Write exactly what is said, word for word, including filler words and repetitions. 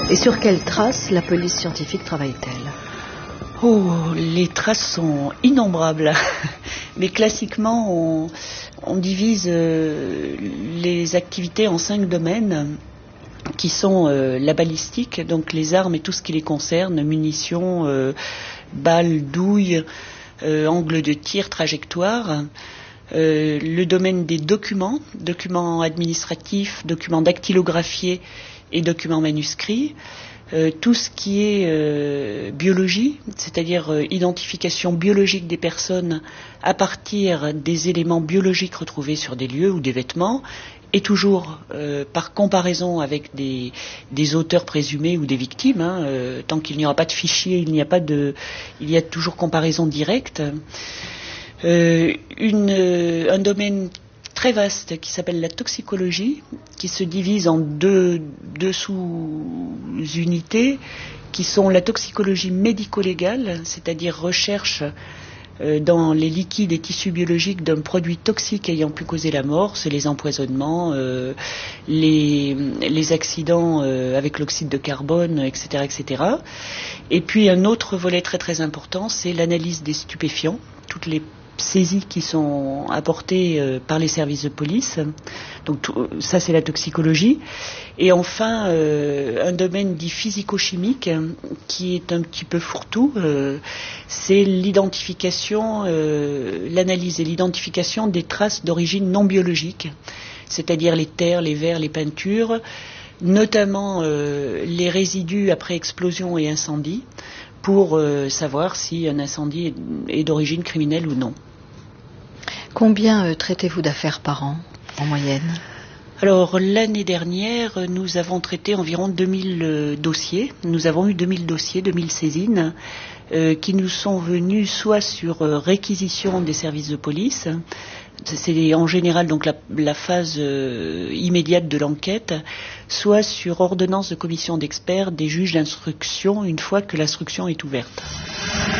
Et sur quelles traces la police scientifique travaille-t-elle ? Oh, les traces sont innombrables. Mais classiquement, on, on divise euh, les activités en cinq domaines qui sont euh, la balistique, donc les armes et tout ce qui les concerne, munitions, euh, balles, douilles, euh, angles de tir, trajectoire. Euh, le domaine des documents, documents administratifs, documents dactylographiés et documents manuscrits. Euh, tout ce qui est euh, biologie, c'est-à-dire euh, identification biologique des personnes à partir des éléments biologiques retrouvés sur des lieux ou des vêtements, et toujours euh, par comparaison avec des, des auteurs présumés ou des victimes. Hein, euh, tant qu'il n'y aura pas de fichier, il n'y a pas de, il y a toujours comparaison directe. Euh, une, euh, un domaine très vaste qui s'appelle la toxicologie, qui se divise en deux, deux sous-unités, qui sont la toxicologie médico-légale, c'est-à-dire recherche euh, dans les liquides et tissus biologiques d'un produit toxique ayant pu causer la mort, c'est les empoisonnements, euh, les, les accidents euh, avec l'oxyde de carbone, et cetera, et cetera. Et puis un autre volet très très important, c'est l'analyse des stupéfiants, toutes les saisies qui sont apportées euh, par les services de police. Donc tout, ça c'est la toxicologie. Et enfin euh, un domaine dit physico-chimique qui est un petit peu fourre-tout, euh, c'est l'identification, euh, l'analyse et l'identification des traces d'origine non biologique, c'est-à-dire les terres, les verres, les peintures, notamment euh, les résidus après explosion et incendie, pour euh, savoir si un incendie est, est d'origine criminelle ou non. Combien euh, traitez-vous d'affaires par an, en moyenne ? Alors, l'année dernière, nous avons traité environ deux mille euh, dossiers. Nous avons eu deux mille dossiers, deux mille saisines, euh, qui nous sont venus soit sur euh, réquisition des services de police. C'est en général donc la, la phase euh, immédiate de l'enquête, soit sur ordonnance de commission d'experts des juges d'instruction une fois que l'instruction est ouverte.